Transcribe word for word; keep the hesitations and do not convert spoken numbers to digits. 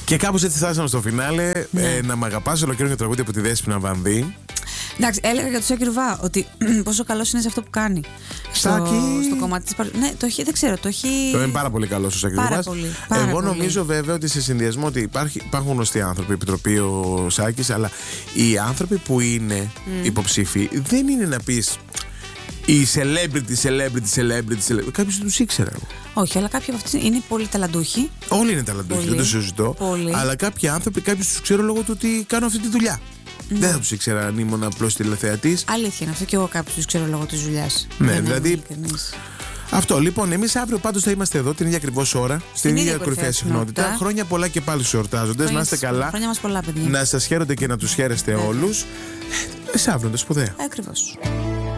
Και κάπως έτσι φτάσαμε στο φινάλε. Ναι. Ε, να μ' αγαπάς, ολοκληρώνει το τραγούδι από τη Δέσποινα Βανδύ. Εντάξει, έλεγα για τον Σάκη Ρουβά ότι πόσο καλό είναι σε αυτό που κάνει. Στάκη. Στο, στο κομμάτι τη παρουσία. Ναι, το έχει, δεν ξέρω, το έχει. Το είναι πάρα πολύ καλό ο Σάκη Πάρα Ρουβάς. πολύ, πάρα Εγώ πολύ. νομίζω βέβαια ότι σε συνδυασμό ότι υπάρχει, υπάρχουν γνωστοί άνθρωποι, η Επιτροπή ο Σάκης, αλλά οι άνθρωποι που είναι mm. υποψήφοι δεν είναι να πεις η celebrity, celebrity, celebrity, celebrity. Κάποιους τους ήξερα εγώ. Όχι, αλλά κάποιοι από αυτοί είναι πολύ ταλαντούχοι. Όλοι είναι ταλαντούχοι, δεν το συζητώ. Πολύ. Αλλά κάποιοι άνθρωποι, κάποιους τους ξέρω λόγω του ότι κάνω αυτή τη δουλειά. Mm. Δεν θα τους ήξερα αν ήμουν απλώς τηλεθεατής. Αλήθεια είναι αυτό, και εγώ κάποιους τους ξέρω λόγω της δουλειάς. Ναι, δηλαδή. Αυτό λοιπόν, εμείς αύριο πάντως θα είμαστε εδώ την ίδια ακριβώς ώρα, στην ίδια κορυφαία συχνότητα. Χρόνια πολλά και πάλι στους εορτάζοντες. Να είστε καλά. Χρόνια μας πολλά, παιδιά. Να σας χαίρετε και να τους χαίρετε όλους. Ε, σε αύριο, τα σπουδαία. Ακριβώς.